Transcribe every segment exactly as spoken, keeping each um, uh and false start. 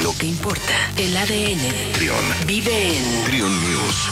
lo que importa. El A D N de Trión. Vive en Trión News.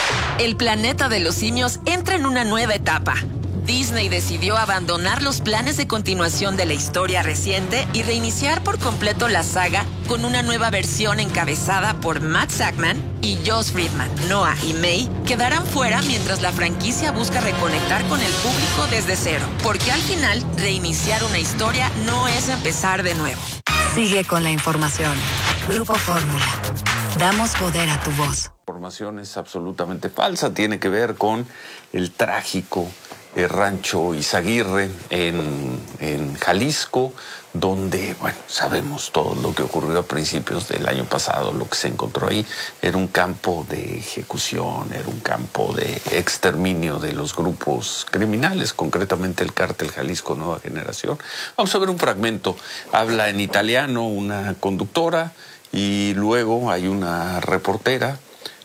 El planeta de los simios entra en una nueva etapa. Disney decidió abandonar los planes de continuación de la historia reciente y reiniciar por completo la saga con una nueva versión encabezada por Matt Shakman y Josh Friedman. Noah y May quedarán fuera mientras la franquicia busca reconectar con el público desde cero, porque al final reiniciar una historia no es empezar de nuevo. Sigue con la información. Grupo Fórmula. Damos poder a tu voz. La información es absolutamente falsa, tiene que ver con el trágico eh, rancho Izaguirre en, en Jalisco, donde, bueno, sabemos todo lo que ocurrió a principios del año pasado, lo que se encontró ahí. Era un campo de ejecución, era un campo de exterminio de los grupos criminales, concretamente el cártel Jalisco Nueva Generación. Vamos a ver un fragmento. Habla en italiano una conductora y luego hay una reportera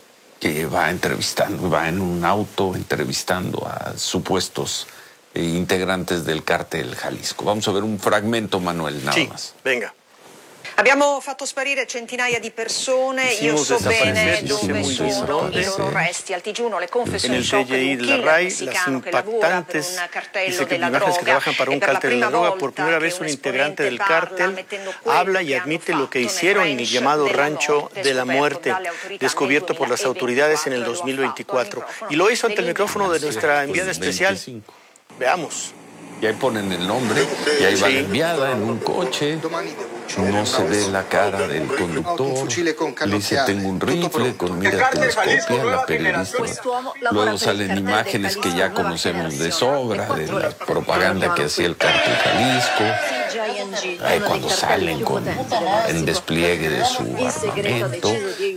que va entrevistando, va en un auto entrevistando a supuestos eh, integrantes del cártel Jalisco. Vamos a ver un fragmento, Manuel, nada sì, más. venga. Abbiamo fatto sparire centinaia di persone, io so bene dove sono i loro resti. Al T G uno le confessioni shock di un killer mexicano che lavora per un cartello della droga trabajan para un cártel de la droga. Por primera vez un integrante del cártel habla y admite lo que hicieron en el llamado Rancho de la Muerte, descubierto por las autoridades en el dos mil veinticuatro. Y lo hizo ante el micrófono de nuestra enviada especial. Veamos. Y ahí ponen el nombre, y ahí va la enviada en un coche. No se ve la cara del conductor. Le dice, tengo un rifle con mira telescopia, la periodista. Luego salen imágenes que ya conocemos de sobra, de la propaganda que hacía el cártel Jalisco. Ahí cuando salen con, en despliegue de su armamento.